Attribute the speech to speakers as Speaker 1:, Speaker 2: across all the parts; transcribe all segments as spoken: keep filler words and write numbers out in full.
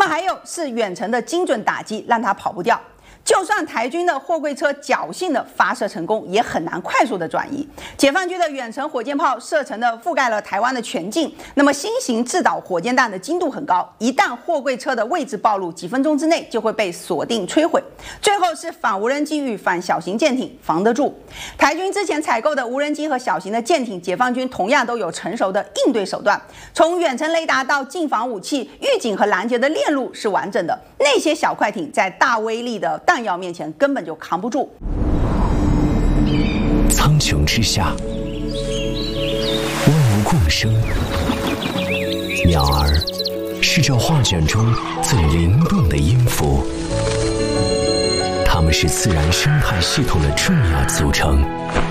Speaker 1: 还有是远程的精准打击，让它跑不掉。 就算台军的货柜车侥幸的发射成功，也很难快速的转移。解放军的远程火箭炮射程的覆盖了台湾的全境，那么新型制导火箭弹的精度很高，一旦货柜车的位置暴露，几分钟之内就会被锁定摧毁。最后是反无人机与反小型舰艇防得住。台军之前采购的无人机和小型的舰艇，解放军同样都有成熟的应对手段，从远程雷达到近防武器、预警和拦截的链路是完整的。那些小快艇在大威力的弹 弹药面前根本就扛不住。
Speaker 2: 苍穹之下，万物共生。鸟儿是这画卷中最灵动的音符，它们是自然生态系统的重要组成。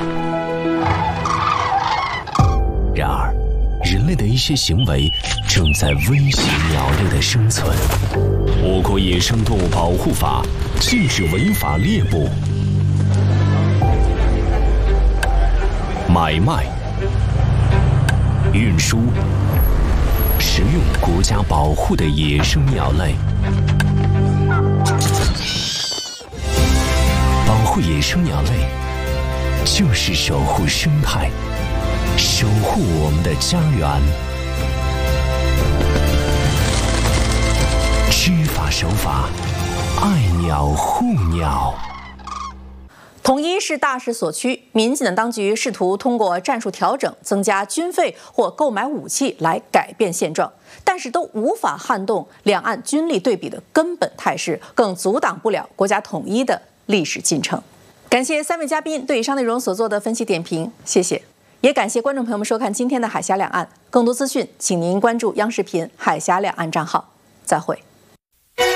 Speaker 2: 然而，人类的一些行为正在威胁鸟类的生存。我国野生动物保护法 禁止违法猎捕、买卖、运输、食用国家保护的野生鸟类。保护野生鸟类，就是守护生态，守护我们的家园。知法守法， 爱鸟护鸟。
Speaker 3: 统一是大势所趋，民进党当局试图通过战术调整、增加军费或购买武器来改变现状，但是都无法撼动两岸军力对比的根本态势，更阻挡不了国家统一的历史进程。感谢三位嘉宾对以上内容所做的分析点评，谢谢。也感谢观众朋友们收看今天的海峡两岸，更多资讯，请您关注央视频海峡两岸账号。再会。